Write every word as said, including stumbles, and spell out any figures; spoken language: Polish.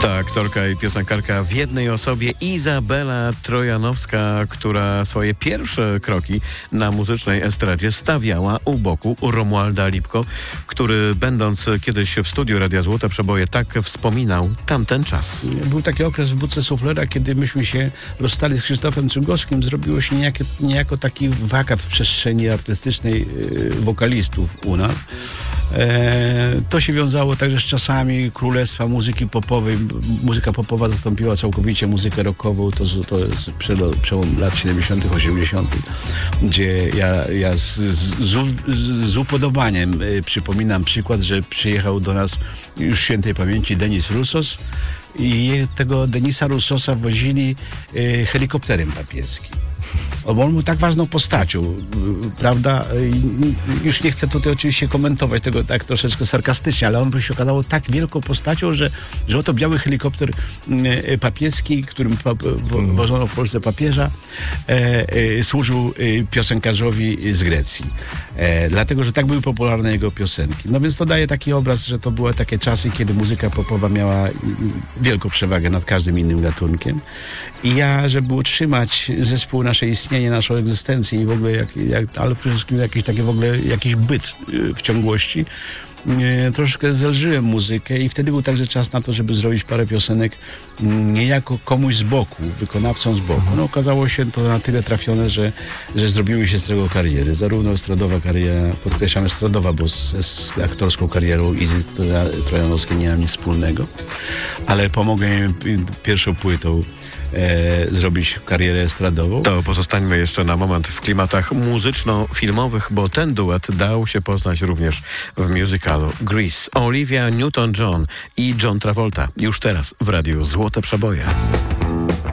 Ta aktorka i piosenkarka w jednej osobie, Izabela Trojanowska, która swoje pierwsze kroki na muzycznej estradzie stawiała u boku Romualda Lipko, który będąc kiedyś w studiu Radia Złote Przeboje tak wspominał tamten czas. Był taki okres w Budce Suflera, kiedy myśmy się rozstali z Krzysztofem Cygowskim. Zrobiło się niejako, niejako taki wakat w przestrzeni artystycznej yy, wokalistów u nas. E, to się wiązało także z czasami królestwa muzyki popowej. Muzyka popowa zastąpiła całkowicie muzykę rockową. To, to jest przełom lat siedemdziesiątych, osiemdziesiątych, gdzie ja, ja z, z, z, z upodobaniem y, przypominam przykład, że przyjechał do nas już świętej pamięci Denis Roussos i tego Denisa Roussosa wozili y, helikopterem papieskim. Bo on był tak ważną postacią, prawda? Już nie chcę tutaj oczywiście komentować tego tak troszeczkę sarkastycznie, ale on by się okazał tak wielką postacią, że, że oto biały helikopter papieski, którym wożono w Polsce papieża, e, e, służył piosenkarzowi z Grecji. E, dlatego, że tak były popularne jego piosenki. No więc to daje taki obraz, że to były takie czasy, kiedy muzyka popowa miała wielką przewagę nad każdym innym gatunkiem. I ja, żeby utrzymać zespół, nasze istnienie, naszą egzystencję i w ogóle, jak, jak, ale przede wszystkim jakiś taki w ogóle jakiś byt w ciągłości, e, troszkę zelżyłem muzykę i wtedy był także czas na to, żeby zrobić parę piosenek niejako komuś z boku, wykonawcą z boku. No okazało się to na tyle trafione, że, że zrobiły się z tego kariery. Zarówno estradowa kariera, podkreślam estradowa, bo z, z aktorską karierą Izy Trojanowskiej nie mam nic wspólnego, ale pomogę im pierwszą płytą E, zrobić karierę estradową. To pozostańmy jeszcze na moment w klimatach muzyczno-filmowych, bo ten duet dał się poznać również w musicalu Grease. Olivia Newton-John i John Travolta. Już teraz w Radiu Złote Przeboje.